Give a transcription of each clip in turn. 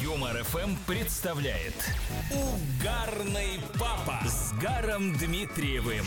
Юмор ФМ представляет Угарный папа с Гаром Дмитриевым.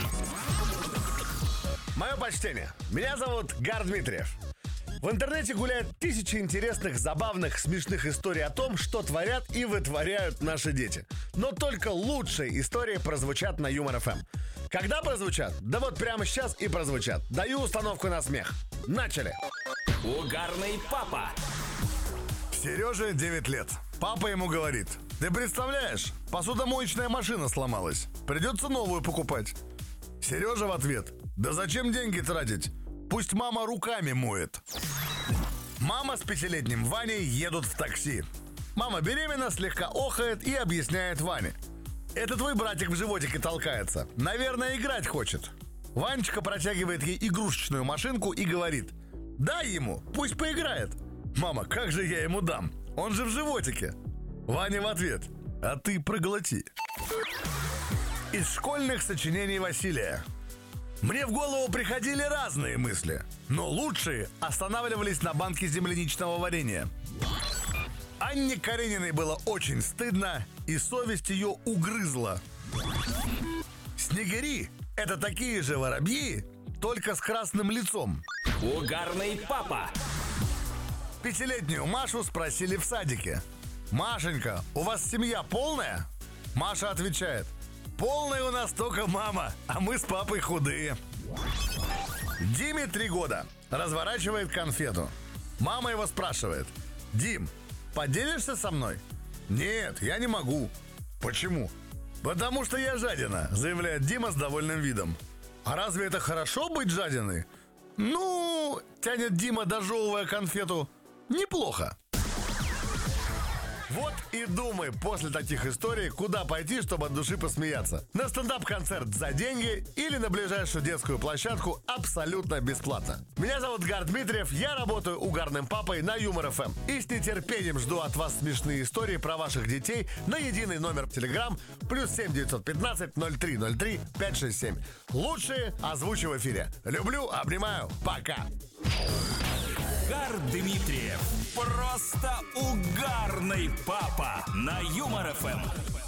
Мое почтение. Меня зовут Гар Дмитриев. В интернете гуляют тысячи интересных, забавных, смешных историй о том, что творят и вытворяют наши дети. Но только лучшие истории прозвучат на Юмор ФМ. Когда прозвучат? Да вот прямо сейчас и прозвучат. Даю установку на смех. Начали. Угарный папа. Сереже 9 лет. Папа ему говорит: ты представляешь, посудомоечная машина сломалась. Придется новую покупать. Сережа в ответ: да зачем деньги тратить? Пусть мама руками моет. Мама с 5-летним Ваней едут в такси. Мама беременна, слегка охает и объясняет Ване: это твой братик в животике толкается. Наверное, играть хочет. Ванечка протягивает ей игрушечную машинку и говорит: дай ему, пусть поиграет. Мама: как же я ему дам? Он же в животике. Ваня в ответ: а ты проглоти. Из школьных сочинений Василия. Мне в голову приходили разные мысли, но лучшие останавливались на банке земляничного варенья. Анне Карениной было очень стыдно, и совесть ее угрызла. Снегири — это такие же воробьи, только с красным лицом. Угарный папа. 5-летнюю Машу спросили в садике: Машенька, у вас семья полная? Маша отвечает: полная у нас только мама, а мы с папой худые. Диме 3 года. Разворачивает конфету. Мама его спрашивает: Дим, поделишься со мной? Нет, я не могу. Почему? Потому что я жадина, заявляет Дима с довольным видом. А разве это хорошо быть жадиной? Ну, тянет Дима, дожевывая конфету, неплохо. Вот и думай после таких историй, куда пойти, чтобы от души посмеяться. На стендап-концерт за деньги или на ближайшую детскую площадку абсолютно бесплатно. Меня зовут Гар Дмитриев, я работаю угарным папой на Юмор ФМ. И с нетерпением жду от вас смешные истории про ваших детей на единый номер Telegram +7 915 0303 567. Лучшие озвучу в эфире. Люблю, обнимаю, пока. Гар Дмитриев. Просто угарный папа на Юмор ФМ.